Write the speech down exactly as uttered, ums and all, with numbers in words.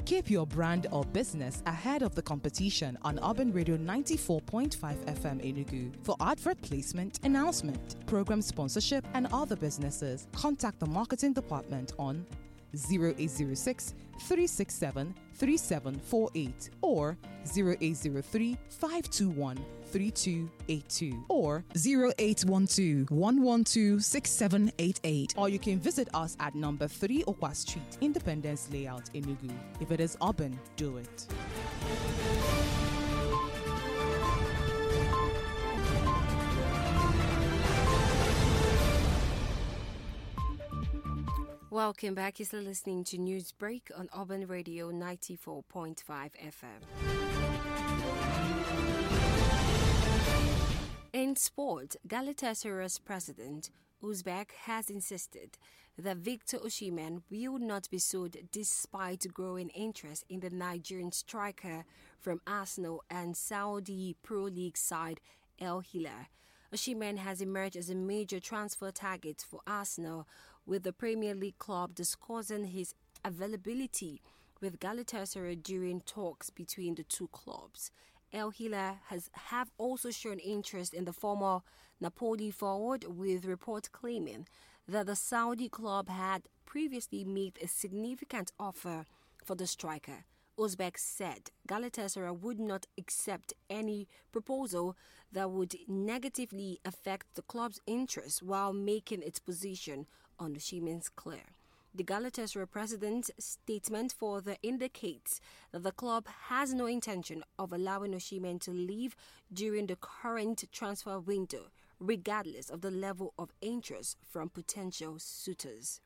Keep your brand or business ahead of the competition on Urban Radio ninety-four point five F M Enugu. For advert placement, announcement, program sponsorship, and other businesses, contact the marketing department on zero eight zero six, three six seven, three seven four eight or zero eight zero three, five two one, three two eight two or zero eight one two, one one two, six seven eight eight. Or you can visit us at number three Okwa Street, Independence Layout, Enugu. If it is urban, do it. Welcome back. You're still listening to Newsbreak on Urban Radio ninety-four point five F M. In sport, Galatasaray's president, Uzbek, has insisted that Victor Osimhen will not be sold despite growing interest in the Nigerian striker from Arsenal and Saudi Pro League side Al Hilal. Osimhen has emerged as a major transfer target for Arsenal, with the Premier League club discussing his availability with Galatasaray during talks between the two clubs. Al Hilal has have also shown interest in the former Napoli forward, with reports claiming that the Saudi club had previously made a significant offer for the striker. Uzbek said Galatasaray would not accept any proposal that would negatively affect the club's interest, while making its position on Osimhen's clear. The Galatasaray president's statement further indicates that the club has no intention of allowing Osimhen to leave during the current transfer window, regardless of the level of interest from potential suitors.